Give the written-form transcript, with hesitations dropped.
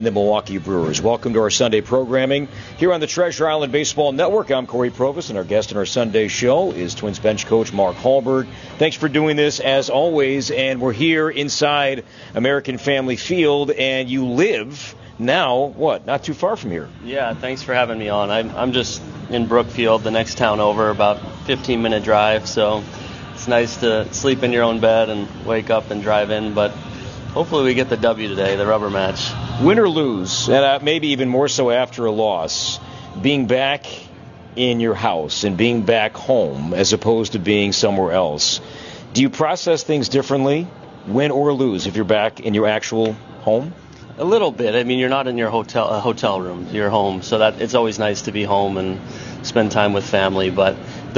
The Milwaukee Brewers. Welcome to our Sunday programming here on the Treasure Island Baseball Network. I'm Corey Provis, and our guest on our Sunday show is Twins bench coach Mark Hallberg. Thanks for doing this, as always, and we're here inside American Family Field, and you live now, not too far from here. Yeah, thanks for having me on. I'm just in Brookfield, the next town over, about 15-minute drive, so it's nice to sleep in your own bed and wake up and drive in, but hopefully we get the W today, the rubber match. Win or lose, and maybe even more so after a loss, being back in your house and being back home as opposed to being somewhere else, do you process things differently, win or lose, if you're back in your actual home? A little bit. I mean, you're not in your hotel room. You're home, so that it's always nice to be home and spend time with family. But